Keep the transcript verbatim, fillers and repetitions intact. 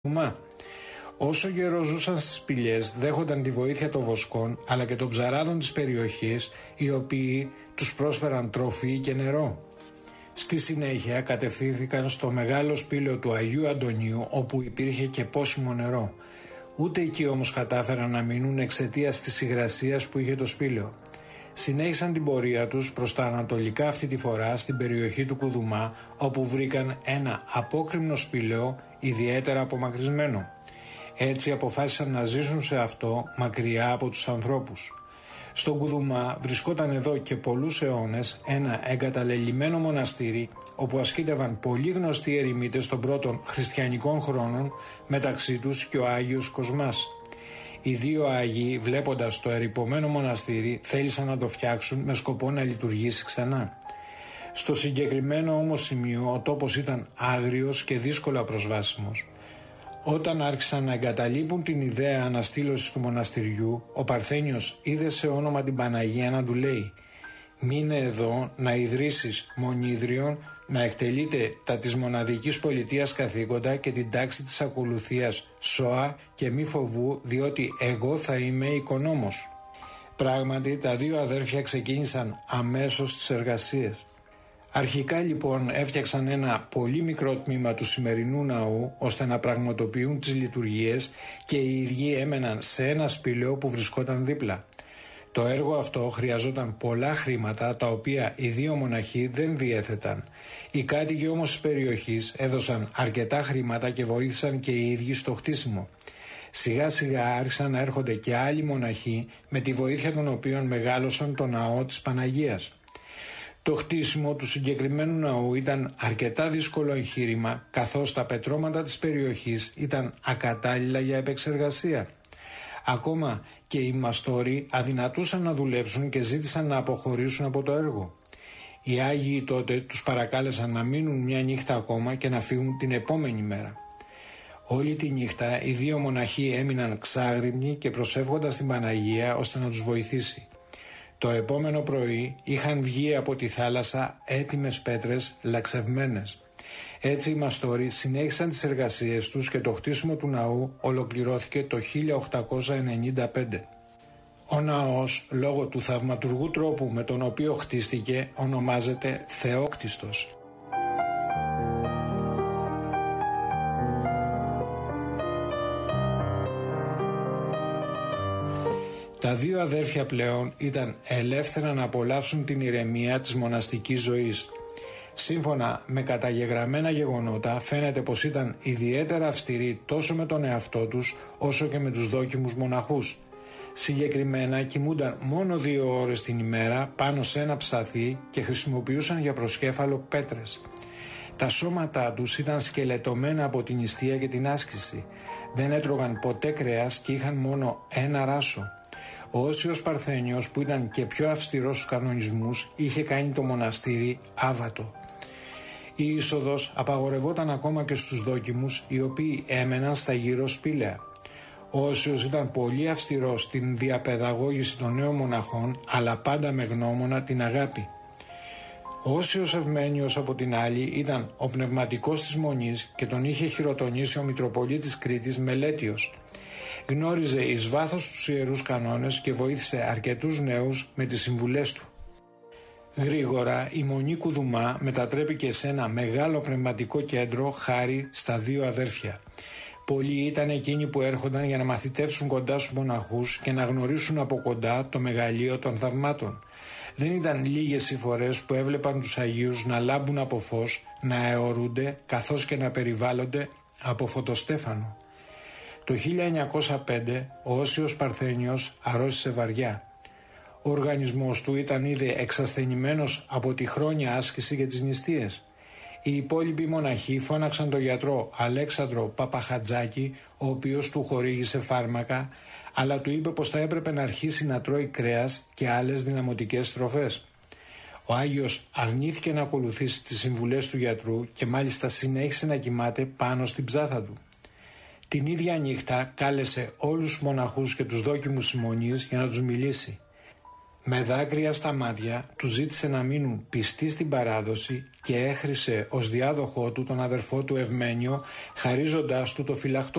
Κουδουμά. Όσο καιρό ζούσαν στις σπηλιές, δέχονταν τη βοήθεια των βοσκών αλλά και των ψαράδων της περιοχής, οι οποίοι τους πρόσφεραν τροφή και νερό. Στη συνέχεια κατευθύνθηκαν στο μεγάλο σπήλαιο του Αγίου Αντωνίου, όπου υπήρχε και πόσιμο νερό. Ούτε εκεί όμως κατάφεραν να μείνουν εξαιτίας της υγρασίας που είχε το σπήλαιο. Συνέχισαν την πορεία τους προς τα ανατολικά, αυτή τη φορά στην περιοχή του Κουδουμά, όπου βρήκαν ένα απόκρημνο σπήλαιο ιδιαίτερα απομακρυσμένο. Έτσι αποφάσισαν να ζήσουν σε αυτό μακριά από τους ανθρώπους. Στον Κουδουμά βρισκόταν εδώ και πολλούς αιώνες ένα εγκαταλελειμμένο μοναστήρι, όπου ασκήτευαν πολύ γνωστοί ερημίτες των πρώτων χριστιανικών χρόνων, μεταξύ τους και ο Άγιος Κοσμάς. Οι δύο Άγιοι, βλέποντας το ερειπωμένο μοναστήρι, θέλησαν να το φτιάξουν με σκοπό να λειτουργήσει ξανά. Στο συγκεκριμένο όμως σημείο ο τόπος ήταν άγριος και δύσκολα προσβάσιμος. Όταν άρχισαν να εγκαταλείπουν την ιδέα αναστήλωσης του μοναστηριού, ο Παρθένιος είδε σε όνομα την Παναγία να του λέει: «Μείνε εδώ να ιδρύσεις μονίδριον, να εκτελείτε τα της μοναδικής πολιτείας καθήκοντα και την τάξη της ακολουθίας σώα και μη φοβού, διότι εγώ θα είμαι οικονόμος». Πράγματι τα δύο αδέρφια ξεκίνησαν αμέσως τις εργασίες. Αρχικά λοιπόν έφτιαξαν ένα πολύ μικρό τμήμα του σημερινού ναού, ώστε να πραγματοποιούν τις λειτουργίες, και οι ίδιοι έμεναν σε ένα σπήλαιο που βρισκόταν δίπλα. Το έργο αυτό χρειαζόταν πολλά χρήματα, τα οποία οι δύο μοναχοί δεν διέθεταν. Οι κάτοικοι όμως της περιοχής έδωσαν αρκετά χρήματα και βοήθησαν και οι ίδιοι στο χτίσιμο. Σιγά σιγά άρχισαν να έρχονται και άλλοι μοναχοί, με τη βοήθεια των οποίων μεγάλωσαν το ναό της Παναγίας. Το χτίσιμο του συγκεκριμένου ναού ήταν αρκετά δύσκολο εγχείρημα, καθώς τα πετρώματα της περιοχής ήταν ακατάλληλα για επεξεργασία. Ακόμα και οι μαστόροι αδυνατούσαν να δουλέψουν και ζήτησαν να αποχωρήσουν από το έργο. Οι Άγιοι τότε τους παρακάλεσαν να μείνουν μια νύχτα ακόμα και να φύγουν την επόμενη μέρα. Όλη τη νύχτα οι δύο μοναχοί έμειναν ξάγρυπνοι και προσεύχοντας την Παναγία ώστε να τους βοηθήσει. Το επόμενο πρωί είχαν βγει από τη θάλασσα έτοιμες πέτρες λαξευμένες. Έτσι οι μαστόροι συνέχισαν τις εργασίες τους και το χτίσιμο του ναού ολοκληρώθηκε το χίλια οκτακόσια ενενήντα πέντε. Ο ναός, λόγω του θαυματουργού τρόπου με τον οποίο χτίστηκε, ονομάζεται Θεόκτιστος. Τα δύο αδέρφια πλέον ήταν ελεύθερα να απολαύσουν την ηρεμία της μοναστικής ζωής. Σύμφωνα με καταγεγραμμένα γεγονότα, φαίνεται πως ήταν ιδιαίτερα αυστηροί τόσο με τον εαυτό τους όσο και με τους δόκιμους μοναχούς. Συγκεκριμένα κοιμούνταν μόνο δύο ώρες την ημέρα πάνω σε ένα ψαθί και χρησιμοποιούσαν για προσκέφαλο πέτρες. Τα σώματά τους ήταν σκελετωμένα από την νηστεία και την άσκηση. Δεν έτρωγαν ποτέ κρέας και είχαν μόνο ένα ράσο. Ο Όσιος Παρθένιος, που ήταν και πιο αυστηρός στους κανονισμούς, είχε κάνει το μοναστήρι άβατο. Η είσοδος απαγορευόταν ακόμα και στους δόκιμους, οι οποίοι έμεναν στα γύρω σπήλαια. Ο Όσιος ήταν πολύ αυστηρός στην διαπαιδαγώγηση των νέων μοναχών, αλλά πάντα με γνώμονα την αγάπη. Ο Όσιος Ευμένιος, από την άλλη, ήταν ο πνευματικός της Μονής και τον είχε χειροτονήσει ο Μητροπολίτης Κρήτης Μελέτιος. Γνώριζε εις βάθος τους ιερούς κανόνες και βοήθησε αρκετούς νέους με τις συμβουλές του. Γρήγορα η Μονή Κουδουμά μετατρέπηκε σε ένα μεγάλο πνευματικό κέντρο χάρη στα δύο αδέρφια. Πολλοί ήταν εκείνοι που έρχονταν για να μαθητεύσουν κοντά στους μοναχούς και να γνωρίσουν από κοντά το μεγαλείο των θαυμάτων. Δεν ήταν λίγες οι φορές που έβλεπαν τους Αγίους να λάμπουν από φως, να αιωρούνται καθώς και να περιβάλλονται από φωτοστέφανο. Το χίλια εννιακόσια πέντε ο Όσιος Παρθένιος αρρώστησε βαριά. Ο οργανισμός του ήταν ήδη εξασθενημένος από τη χρόνια άσκηση και τις νηστείες. Οι υπόλοιποι μοναχοί φώναξαν τον γιατρό Αλέξανδρο Παπαχατζάκη, ο οποίος του χορήγησε φάρμακα, αλλά του είπε πως θα έπρεπε να αρχίσει να τρώει κρέας και άλλες δυναμωτικές τροφές. Ο Άγιος αρνήθηκε να ακολουθήσει τις συμβουλές του γιατρού και μάλιστα συνέχισε να κοιμάται πάνω στην ψάθα του. Την ίδια νύχτα κάλεσε όλους τους μοναχούς και τους δόκιμους της Μονής για να τους μιλήσει. Με δάκρυα στα μάτια του ζήτησε να μείνουν πιστοί στην παράδοση και έχρισε ως διάδοχό του τον αδερφό του Ευμένιο, χαρίζοντάς του το φυλαχτό